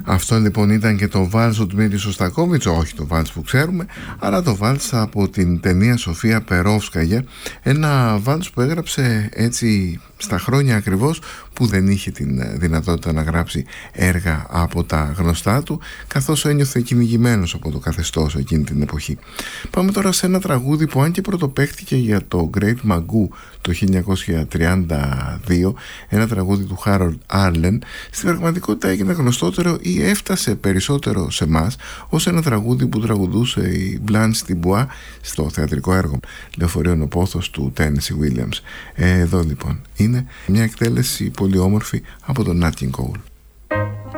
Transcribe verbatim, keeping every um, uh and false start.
Αυτό λοιπόν ήταν και το βάλς του Δημήτρη Σωστακόβιτς, όχι το βάλς που ξέρουμε, αλλά το βάλς από την ταινία Σοφία Περόφσκαγια, ένα βάλς που έγραψε έτσι στα χρόνια ακριβώς που δεν είχε την δυνατότητα να γράψει έργα από τα γνωστά του, καθώς ένιωθε κυνηγημένος από το καθεστώς εκείνη την εποχή. Πάμε τώρα σε ένα τραγούδι που, αν και πρωτοπαίχτηκε για το Great Magoo το χίλια εννιακόσια τριάντα δύο, ένα τραγούδι του Harold Arlen, στην πραγματικότητα έγινε γνωστότερο ή έφτασε περισσότερο σε εμάς ως ένα τραγούδι που τραγουδούσε η Blanche Dubois στο θεατρικό έργο Λεωφορείων ο Πόθος του Tennessee Williams. Εδώ λοιπόν είναι μια εκτέλεση πολύ όμορφη από τον Nat King Cole.